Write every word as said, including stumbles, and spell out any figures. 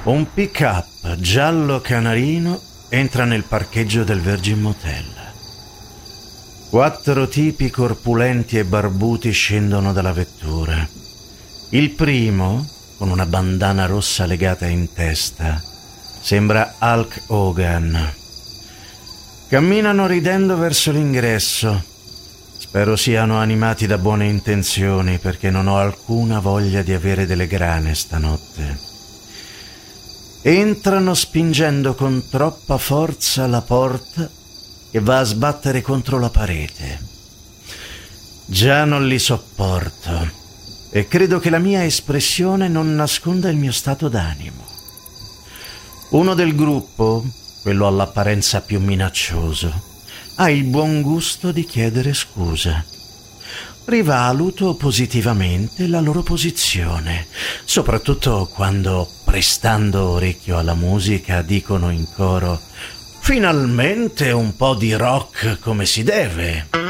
Un pick-up giallo canarino entra nel parcheggio del Virgin Motel. Quattro tipi corpulenti e barbuti scendono dalla vettura. Il primo, con una bandana rossa legata in testa, sembra Hulk Hogan. Camminano ridendo verso l'ingresso. Spero siano animati da buone intenzioni, perché non ho alcuna voglia di avere delle grane stanotte. Entrano spingendo con troppa forza la porta che va a sbattere contro la parete. Già non li sopporto e credo che la mia espressione non nasconda il mio stato d'animo. Uno del gruppo, quello all'apparenza più minaccioso, ha il buon gusto di chiedere scusa. Rivaluto positivamente la loro posizione, soprattutto quando, prestando orecchio alla musica, dicono in coro: «Finalmente un po' di rock come si deve!»